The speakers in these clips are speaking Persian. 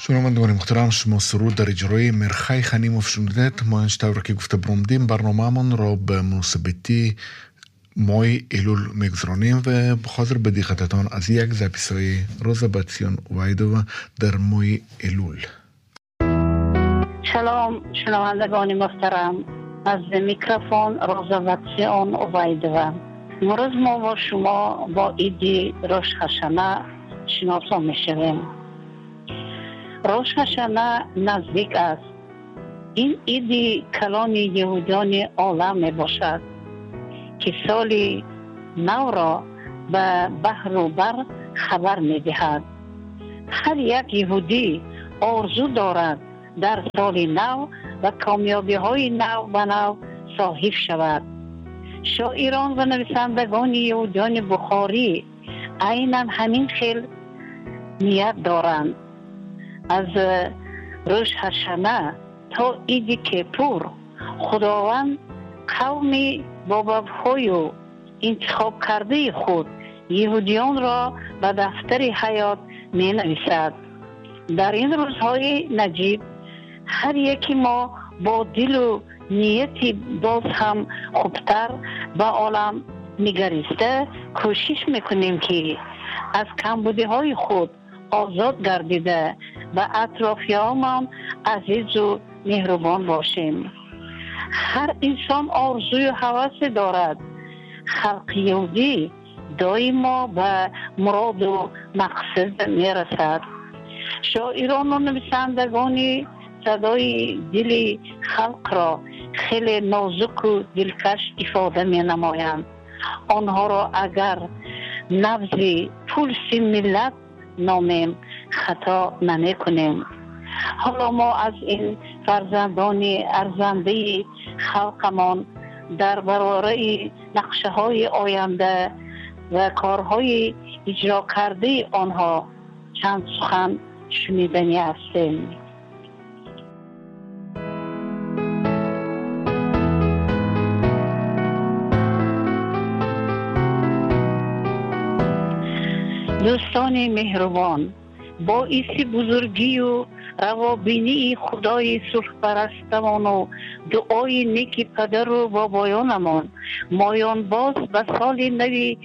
شنوندگان محترم، شما سرود در اجرای مرخای خنیموف شنیدید. ما انشتاور که گفته برومدیم برنامه من را به مناسبتی مای ایلول میگذرانیم و بخاطر به دقتتان از یک زپیسای روزا باتسیون وایدووا در مای ایلول. سلام شنوندگان محترم، از میکروفون روزا باتسیون وایدووا. امروز ما با شما با عید روش هاشانا شناسا میشویم. روش هاشانا نزدیک است. این عید کلان یهودیان عالم می باشد که سال نو را به بحر و بر خبر می دهد. هر یک یهودی آرزو دارد در سال نو و کامیابی های نو به نو صاحب شود. شاعران و نویسندگان یهودیان بخاری عیناً همین خیل نیت دارند. از روش هاشانا تا عید کیپور خداوند قومی با بابهای و انتخاب کرده خود یهودیان را به دفتر حیات می نویسد. در این روزهای نجیب هر یکی ما با دل و نیتی باز هم خوبتر به عالم نگریسته کوشش میکنیم که از کمبودی های خود آزاد گردیده و اطرافیانمان عزیز و مهربان باشیم. هر انسان آرزوی و هوس دارد. خلق یهودی دائما به مراد و مقصد میرسد. شاعران و نویسندگان صدای دل خلق را خیلی نازک و دلکش افاده می نمایند. آنها را اگر نبض پولس ملت نامیم خطا نمی کنیم. حالا ما از این فرزندان ارزنده خلقمان در برابر نقشه های آینده و کارهای اجرا کرده آنها چند سخن شنیدنی هستیم. دوستان مهربان، باعث بزرگی و روابینی خدای سرخپرستمان و دعای نیکی پدر و بابایانمان مایان باز به سال نوی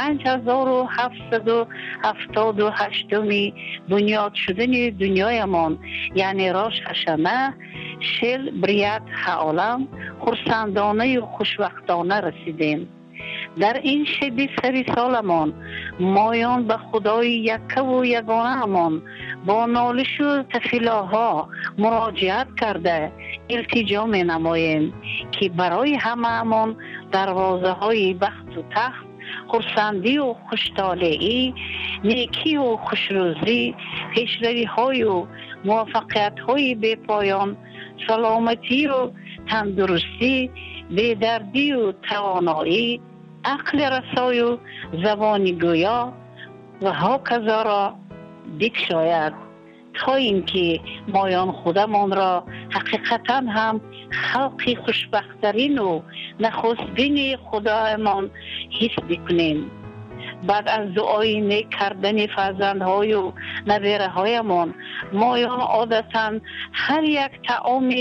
5778 بنیاد شدن دنیایمان یعنی روش هاشانا شل بریت عالم خرسندانه و خوشوقتانه رسیدیم. در این شب سری سالمان مایان به خدای یک و یگانه امان با نالش و تفیلاها مراجعت کرده التجا می نماییم که برای همه امان دروازه های بخت و تخت، خرسندی و خوشطالعی، نیکی و خوشروزی، پیشروی های و موفقیت های بی پایان، سلامتی و تندرستی، بیدردی و توانایی، عقل رسای و زبان گویا و هاکذا را بکشاید تا اینکه مایان خودمان را حقیقتا هم خلق خوشبخترین و نخستین خدایمان حس بکنیم. بعد از دعای نیک کردن فرزندهای و نویره هایمان مایان عادتا هر یک طعام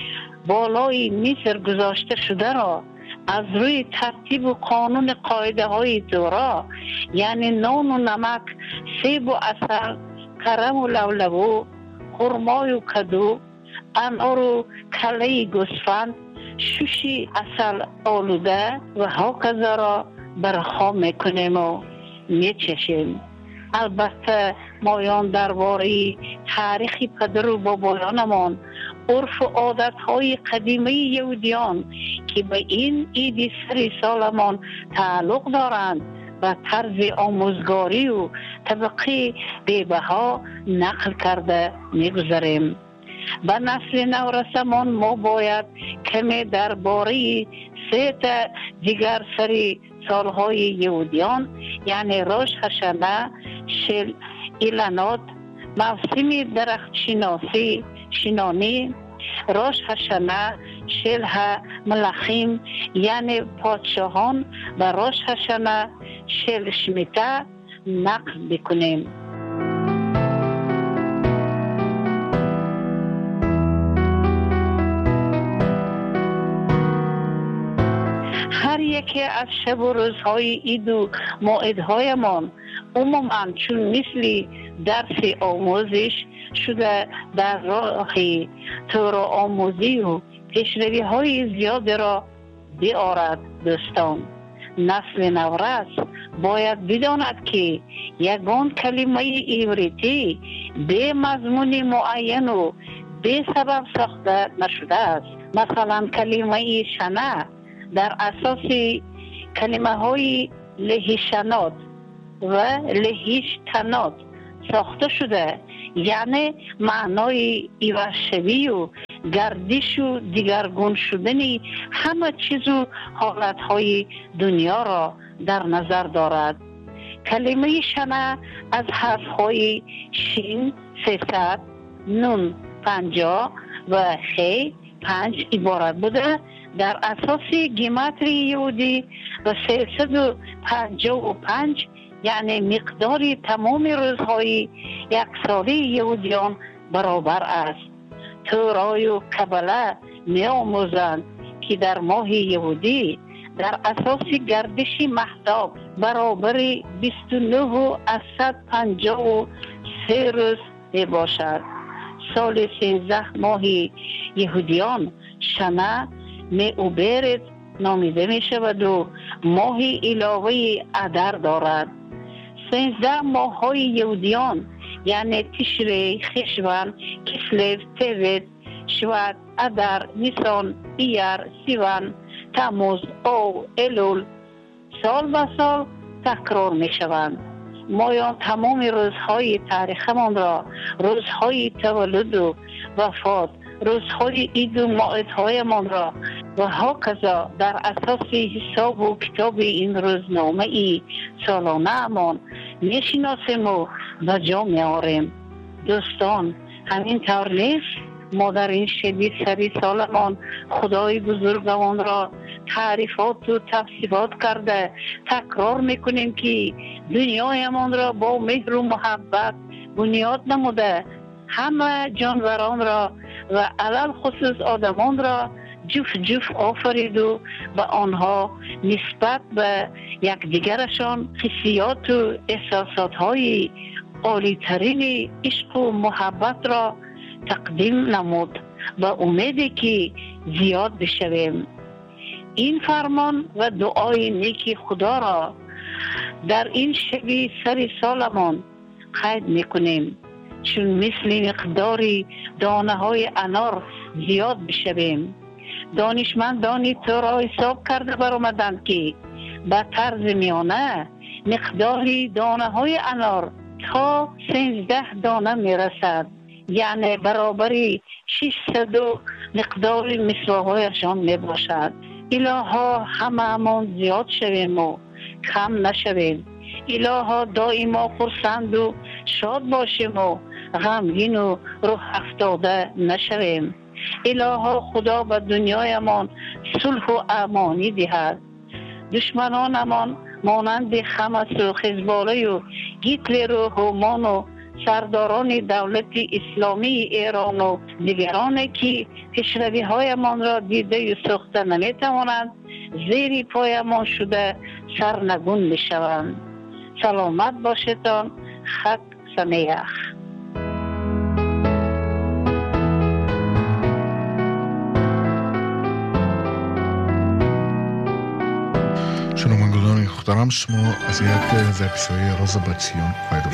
بالای میز گذاشته شده را از روی ترتیب و قانون قاعده های تورا یعنی نان و نمک، سیب و عسل، کرم و لولو، خرمای و کدو، انار و کله گوسفند، شوشی عسل آلوده و هاکذا را برخواه میکنیم و میچشیم. البته مایان درباره تاریخ پدر و بابایانمان، عرف و عادت‌های قدیمی یهودیان که به این عید سری سالمان تعلق دارند و طرز آموزگاری و طبقه بی‌بها نقل کرده می‌گذاریم. به نسل نورسمان ما باید کمی درباره سه دیگر سری سالهای یهودیان یعنی روش هاشانا، شل ایلانوت، موسم درخت شنانی، روش هاشانا، شل ملخیم یعنی پادشاهان و روش هاشانا شل شمیتا نقل بکنیم. یکی از شب و روزهای عید و موعدهایمان عموماً چون مثل درس آموزش شده در راه تور آموزی و پیشروی های زیاد را بیارد. دوستان، نسل نورس باید بداند که یگان کلمه عبریتی به مضمون معین و به سبب ساخته نشده است. مثلا کلمه شنه در اساس کلمه های لهیشنات و لهیشتنات ساخته شده، یعنی معنای ایوشوی و گردش و دیگرگون شدنی همه چیز و حالتهای دنیا را در نظر دارد. کلمه شنه از حرفهای شین 300، نون 50 و خی 5 عبارت بوده. در اساس گیماتری یهودی و 355 یعنی مقدار تمام روزهای یک سالی یهودیان برابر است. تورای و کبله می آموزند که در ماه یهودی در اساس گردش مهتاب برابر 29,153 روز می باشد. سال 13 ماه یهودیان شنه می اوبرت نامیده می شود و ماه علاوه ادر دارد. 13 ماه های یهودیان یعنی تشری، خشبان، کسلو، تبت، شوات، ادر، نیسان، ایار، سیوان، تموز، او، الول سال به سال تکرار می شوند. مایان تمام روزهای تاریخمان را، روزهای تولد و وفات، روزهای عید و موعدهایمان را و هاکذا در اساس حساب و کتاب این روزنامه ای سالانه امان می شناسیم و به جا می آوریم. دوستان، همین طور نیست ما در این شبی سری سالمان خدای بزرگوان را تعریفات و توصیفات کرده تکرار میکنیم که دنیایمان را با مهر و محبت بنیاد نموده، همه جانوران را و علل خصوص آدمان را جفت آفرید و به آنها نسبت به یکدیگرشان حسیات و احساسات های عالی ترین عشق و محبت را تقدیم نمود و امیدی که زیاد بشویم. این فرمان و دعای نیکی خدا را در این شبی سری سالمان قید میکنیم، چون مثل مقداری دانه های انار زیاد بشویم. دانشمندانی تو را حساب کرده برآمدند که به طرز میانه مقداری دانه های انار تا 13 دانه میرسد، یعنی برابری 600 مقدار مسواهایشان میباشد. الها هممون زیاد شویم و کم نشویم. الها دائما خرسند و شاد باشیم و غمگین و روح افتاده نشویم. الها خدا به دنیایمان صلح و امانی دهد. دشمنانمان مانند حماس و حزباله و هیتلر و هومان و سرداران دولت اسلامی ایران و دیگرانی که پیشروی هایمان را دیده و ساخته نمیتوانند زیر پایمان شده سرنگون میشوند. سلامت باشتان. خط سمیخ. شنوندگان محترم، شما از یک از اپیزودهای روزا با ציון